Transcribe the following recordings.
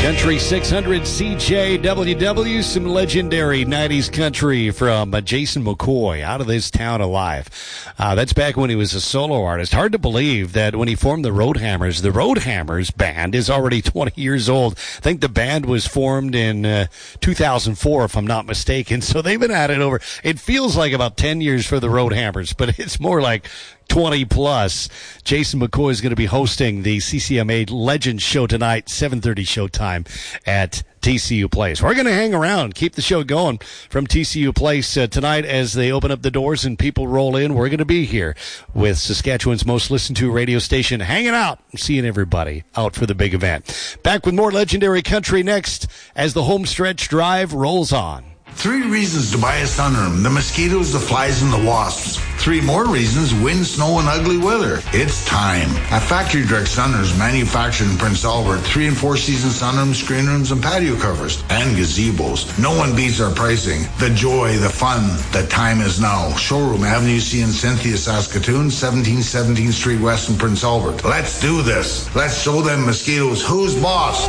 Country 600 CJWW, some legendary 90s country from Jason McCoy, Out of This Town Alive. That's back when he was a solo artist. Hard to believe that when he formed the Roadhammers band is already 20 years old. I think the band was formed in 2004, if I'm not mistaken. So they've been at it over, it feels like about 10 years for the Roadhammers, but it's more like 20 plus. Jason McCoy is going to be hosting the CCMA Legends show tonight, 7:30 showtime at TCU Place. We're going to hang around, keep the show going from TCU Place tonight as they open up the doors and people roll in. We're going to be here with Saskatchewan's most listened to radio station, hanging out, seeing everybody out for the big event. Back with more legendary country next as the home stretch drive rolls on. 3 reasons to buy a sunroom: the mosquitoes, the flies, and the wasps. 3 more reasons: wind, snow, and ugly weather. It's time. At Factory Direct Sunrooms, manufactured in Prince Albert, 3 and 4 season sunrooms, screen rooms, and patio covers, and gazebos. No one beats our pricing. The joy, the fun, the time is now. Showroom, Avenue C in Cynthia, Saskatoon, 1717th Street West in Prince Albert. Let's do this. Let's show them mosquitoes who's boss.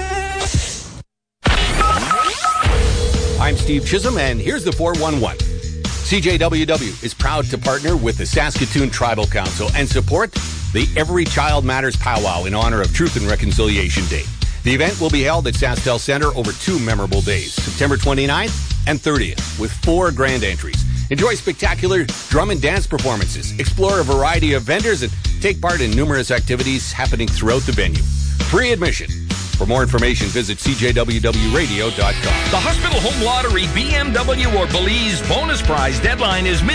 I'm Steve Chisholm, and here's the 411. CJWW is proud to partner with the Saskatoon Tribal Council and support the Every Child Matters Powwow in honor of Truth and Reconciliation Day. The event will be held at SaskTel Center over 2 memorable days, September 29th and 30th, with 4 grand entries. Enjoy spectacular drum and dance performances, explore a variety of vendors, and take part in numerous activities happening throughout the venue. Free admission. For more information, visit cjwwradio.com. The Hospital Home Lottery BMW or Belize bonus prize deadline is